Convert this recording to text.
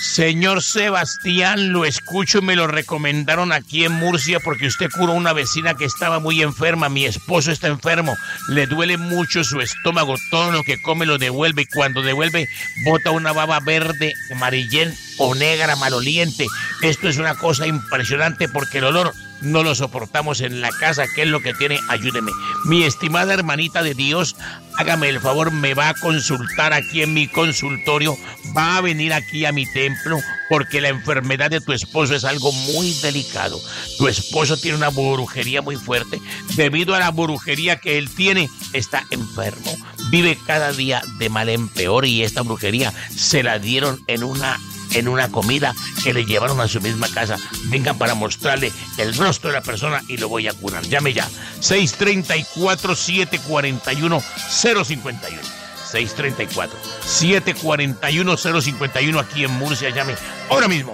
Señor Sebastián, lo escucho y me lo recomendaron aquí en Murcia porque usted curó a una vecina que estaba muy enferma. Mi esposo está enfermo, le duele mucho su estómago, todo lo que come lo devuelve y cuando devuelve bota una baba verde, amarillenta o negra maloliente. Esto es una cosa impresionante porque el olor no lo soportamos en la casa. ¿Qué es lo que tiene? Ayúdeme. Mi estimada hermanita de Dios, hágame el favor, me va a consultar aquí en mi consultorio, va a venir aquí a mi templo, porque la enfermedad de tu esposo es algo muy delicado. Tu esposo tiene una brujería muy fuerte. Debido a la brujería que él tiene, está enfermo. Vive cada día de mal en peor y esta brujería se la dieron en una comida que le llevaron a su misma casa. Vengan para mostrarle el rostro de la persona y lo voy a curar. Llame ya. 634-741-051. 634-741-051 aquí en Murcia. Llame ahora mismo.